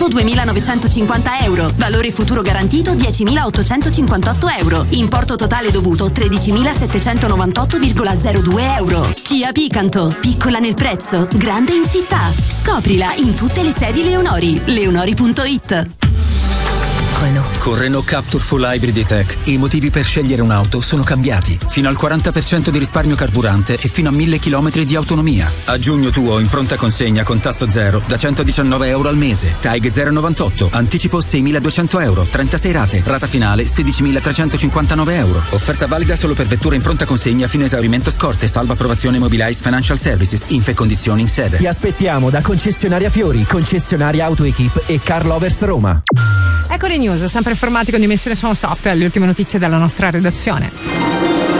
anticipo 2.950 euro. Valore futuro garantito 10.858 euro. Importo totale dovuto 13.798,02 euro. Kia Picanto. Piccola nel prezzo, grande in città. Scoprila in tutte le sedi Leonori. Leonori.it. Con Renault Captur Full Hybrid E-Tech i motivi per scegliere un'auto sono cambiati. Fino al 40% di risparmio carburante e fino a 1.000 km di autonomia. A giugno tuo in pronta consegna con tasso zero da 119 euro al mese. TAG 098, anticipo 6.200 euro, 36 rate, rata finale 16.359 euro. Offerta valida solo per vetture in pronta consegna fino a esaurimento scorte, salva approvazione Mobilize Financial Services, info e condizioni in sede. Ti aspettiamo da Concessionaria Fiori, Concessionaria Autoequip e Car Lovers Roma. Ecco le news, sempre informati con Dimensione Suono Software, le ultime notizie dalla nostra redazione.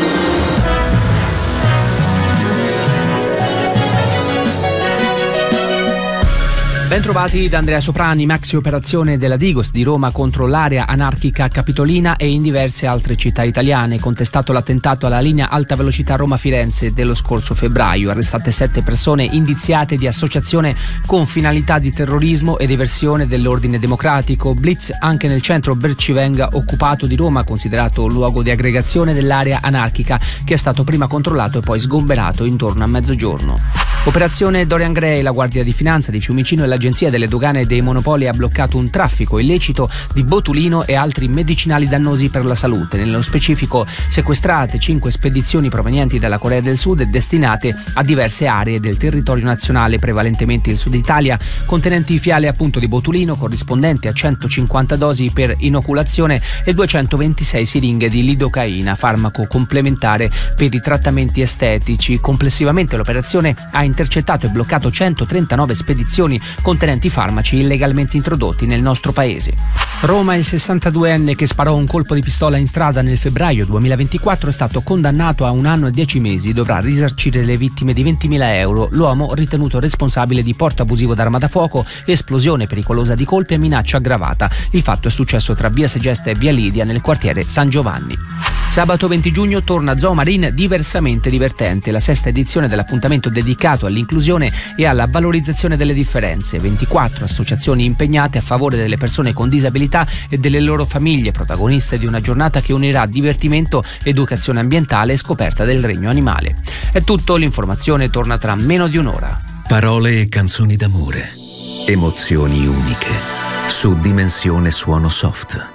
Bentrovati da Andrea Soprani. Maxi operazione della Digos di Roma contro l'area anarchica capitolina e in diverse altre città italiane. Contestato l'attentato alla linea alta velocità Roma-Firenze dello scorso febbraio. Arrestate 7 persone indiziate di associazione con finalità di terrorismo ed eversione dell'ordine democratico. Blitz anche nel centro Bercivenga occupato di Roma, considerato luogo di aggregazione dell'area anarchica, che è stato prima controllato e poi sgomberato intorno a mezzogiorno. Operazione Dorian Gray. La Guardia di Finanza di Fiumicino e l'Agenzia delle Dogane e dei Monopoli ha bloccato un traffico illecito di botulino e altri medicinali dannosi per la salute. Nello specifico, sequestrate 5 spedizioni provenienti dalla Corea del Sud e destinate a diverse aree del territorio nazionale, prevalentemente il Sud Italia, contenenti fiale appunto di botulino corrispondenti a 150 dosi per inoculazione e 226 siringhe di lidocaina, farmaco complementare per i trattamenti estetici. Complessivamente l'operazione ha intercettato e bloccato 139 spedizioni contenenti farmaci illegalmente introdotti nel nostro paese. Roma, il 62enne che sparò un colpo di pistola in strada nel febbraio 2024 è stato condannato a 1 anno e 10 mesi. Dovrà risarcire le vittime di 20.000 euro. L'uomo, ritenuto responsabile di porto abusivo d'arma da fuoco, esplosione pericolosa di colpi e minaccia aggravata. Il fatto è successo tra via Segesta e via Lidia nel quartiere San Giovanni. Sabato 20 giugno torna Zoo Marine Diversamente Divertente, la 6ª edizione dell'appuntamento dedicato all'inclusione e alla valorizzazione delle differenze. 24 associazioni impegnate a favore delle persone con disabilità e delle loro famiglie, protagoniste di una giornata che unirà divertimento, educazione ambientale e scoperta del regno animale. È tutto, l'informazione torna tra meno di un'ora. Parole e canzoni d'amore, emozioni uniche, su Dimensione Suono Soft.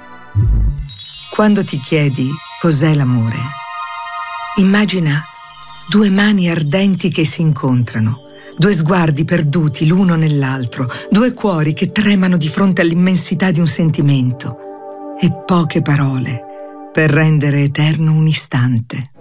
Quando ti chiedi cos'è l'amore, immagina 2 mani ardenti che si incontrano, 2 sguardi perduti l'uno nell'altro, 2 cuori che tremano di fronte all'immensità di un sentimento e poche parole per rendere eterno un istante.